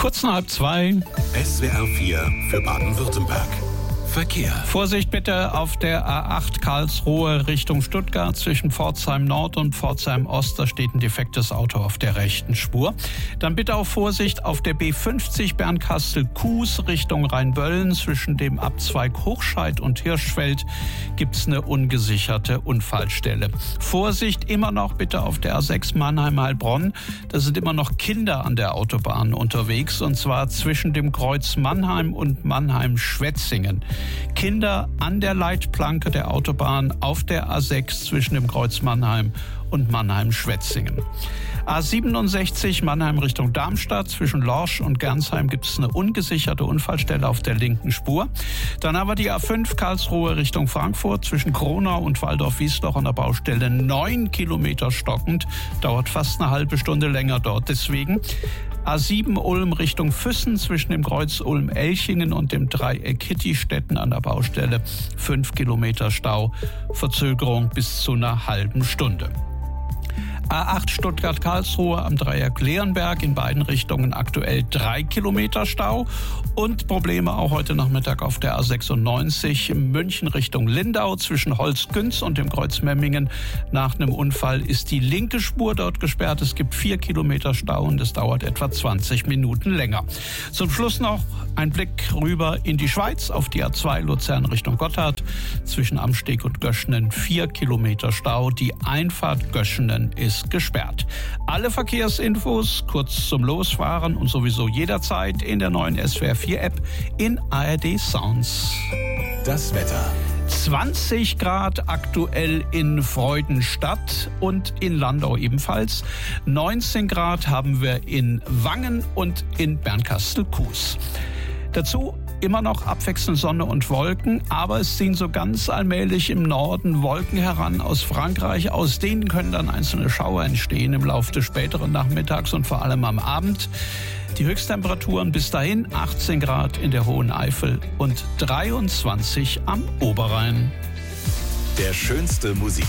Kurz nach 2. SWR 4 für Baden-Württemberg. Verkehr. Vorsicht bitte auf der A8 Karlsruhe Richtung Stuttgart zwischen Pforzheim Nord und Pforzheim Ost. Da steht ein defektes Auto auf der rechten Spur. Dann bitte auch Vorsicht auf der B50 Bernkastel-Kues Richtung Rheinböllen. Zwischen dem Abzweig Hochscheid und Hirschfeld gibt es eine ungesicherte Unfallstelle. Vorsicht immer noch bitte auf der A6 Mannheim-Heilbronn. Da sind immer noch Kinder an der Autobahn unterwegs, und zwar zwischen dem Kreuz Mannheim und Mannheim-Schwetzingen. Kinder an der Leitplanke der Autobahn auf der A6 zwischen dem Kreuz Mannheim und Mannheim-Schwetzingen. A67 Mannheim Richtung Darmstadt zwischen Lorsch und Gernsheim gibt es eine ungesicherte Unfallstelle auf der linken Spur. Dann haben wir die A5 Karlsruhe Richtung Frankfurt zwischen Kronau und Waldorf-Wiesloch an der Baustelle 9 Kilometer stockend. Dauert fast eine halbe Stunde länger dort deswegen. A7 Ulm Richtung Füssen zwischen dem Kreuz Ulm-Elchingen und dem Dreieck Hittistetten an der Baustelle 5 Kilometer Stau, Verzögerung bis zu einer halben Stunde. A8 Stuttgart-Karlsruhe am Dreieck Leonberg in beiden Richtungen aktuell 3 Kilometer Stau und Probleme auch heute Nachmittag auf der A96 München Richtung Lindau zwischen Holzgünz und dem Kreuz Memmingen. Nach einem Unfall ist die linke Spur dort gesperrt. Es gibt 4 Kilometer Stau und es dauert etwa 20 Minuten länger. Zum Schluss noch ein Blick rüber in die Schweiz auf die A2 Luzern Richtung Gotthard zwischen Amsteg und Göschenen 4 Kilometer Stau. Die Einfahrt Göschenen ist gesperrt. Alle Verkehrsinfos kurz zum Losfahren und sowieso jederzeit in der neuen SWR 4 App in ARD Sounds. Das Wetter. 20 Grad aktuell in Freudenstadt und in Landau ebenfalls. 19 Grad haben wir in Wangen und in Bernkastel-Kues. Dazu immer noch abwechselnd Sonne und Wolken, aber es ziehen so ganz allmählich im Norden Wolken heran aus Frankreich. Aus denen können dann einzelne Schauer entstehen im Laufe des späteren Nachmittags und vor allem am Abend. Die Höchsttemperaturen bis dahin 18 Grad in der Hohen Eifel und 23 am Oberrhein. Der schönste Musik.